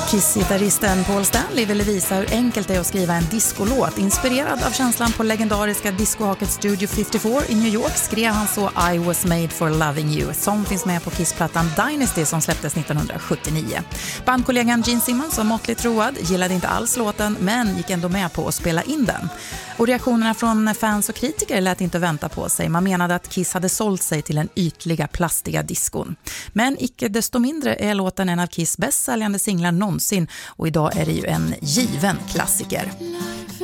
Kiss-gitarristen Paul Stanley ville visa hur enkelt det är att skriva en discolåt. Inspirerad av känslan på legendariska discohaket Studio 54 i New York skrev han så I was made for loving you, som finns med på Kiss-plattan Dynasty som släpptes 1979. Bandkollegan Gene Simmons, som måttligt troad, gillade inte alls låten men gick ändå med på att spela in den. Och reaktionerna från fans och kritiker lät inte vänta på sig. Man menade att Kiss hade sålt sig till den ytliga, plastiga diskon. Men icke desto mindre är låten en av Kiss bäst säljande singlar någonsin och idag är det ju en given klassiker.